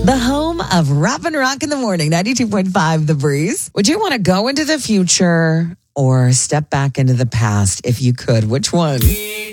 The home of Rap and Rock in the Morning, 92.5 The Breeze. Would you want to go into the future or step back into the past if you could? Which one?